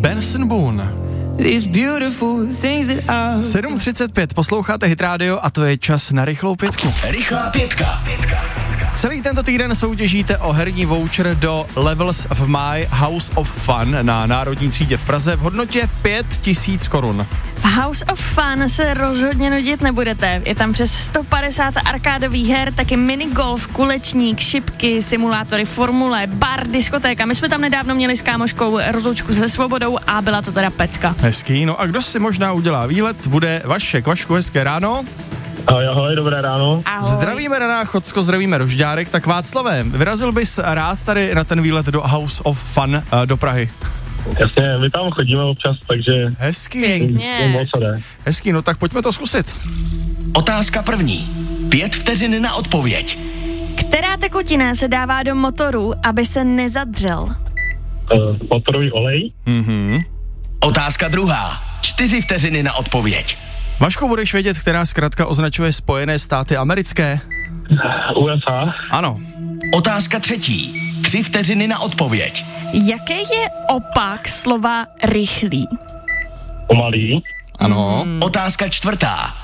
Benson Boone. 7:35, posloucháte Hit Radio a to je čas na rychlou pětku. Rychlá pětka. Celý tento týden soutěžíte o herní voucher do Levels of My House of Fun na Národní třídě v Praze v hodnotě 5 000 korun. V House of Fun se rozhodně nudit nebudete. Je tam přes 150 arkádových her, taky minigolf, kulečník, šipky, simulátory, formule, bar, diskotéka. My jsme tam nedávno měli s kámoškou rozloučku se Svobodou a byla to teda pecka. Hezký, no a kdo si možná udělá výlet, bude Vašek. Vašku, hezké ráno. Ahoj, dobré ráno. Ahoj. Zdravíme na Náchodsko, zdravíme Rožďárek. Tak Václave, vyrazil bys rád tady na ten výlet do House of Fun do Prahy? Jasně, my tam chodíme občas, takže... Hezký. Pěkně. Hezký, no tak pojďme to zkusit. Otázka první. 5 vteřin na odpověď. Která tekutina se dává do motoru, aby se nezadřel? Motorový olej. Otázka druhá. 4 vteřiny na odpověď. Vašku, budeš vědět, která zkratka označuje Spojené státy americké? USA. Ano. Otázka třetí. 3 vteřiny na odpověď. Jaký je opak slova rychlý? Pomalý. Ano. Otázka čtvrtá.